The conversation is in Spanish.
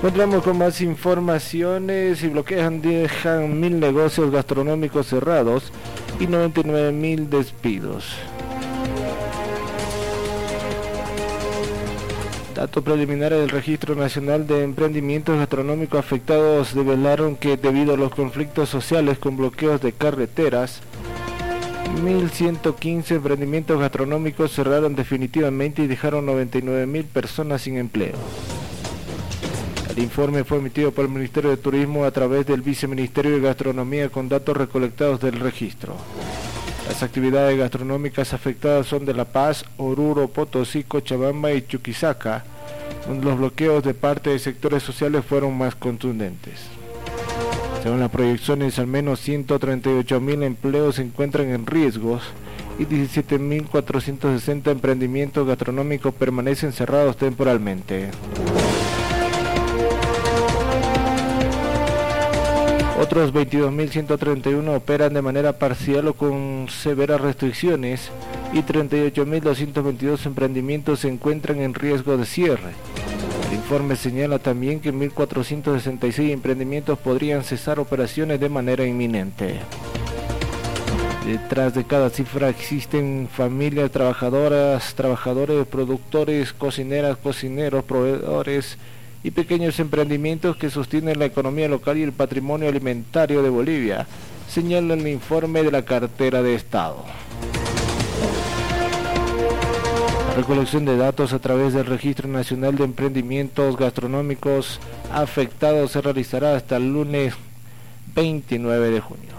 Continuamos con más informaciones. Y dejan 1.000 negocios gastronómicos cerrados y 99.000 despidos. Datos preliminares del Registro Nacional de Emprendimientos Gastronómicos Afectados develaron que debido a los conflictos sociales con bloqueos de carreteras, 1.115 emprendimientos gastronómicos cerraron definitivamente y dejaron 99.000 personas sin empleo. El informe fue emitido por el Ministerio de Turismo a través del Viceministerio de Gastronomía con datos recolectados del registro. Las actividades gastronómicas afectadas son de La Paz, Oruro, Potosí, Cochabamba y Chuquisaca, donde los bloqueos de parte de sectores sociales fueron más contundentes. Según las proyecciones, al menos 138.000 empleos se encuentran en riesgos y 17.460 emprendimientos gastronómicos permanecen cerrados temporalmente. Otros 22.131 operan de manera parcial o con severas restricciones y 38.222 emprendimientos se encuentran en riesgo de cierre. El informe señala también que 1.466 emprendimientos podrían cesar operaciones de manera inminente. Detrás de cada cifra existen familias trabajadoras, trabajadores, productores, cocineras, cocineros, proveedores y pequeños emprendimientos que sostienen la economía local y el patrimonio alimentario de Bolivia, señala el informe de la cartera de Estado. La recolección de datos a través del Registro Nacional de Emprendimientos Gastronómicos Afectados se realizará hasta el lunes 29 de junio.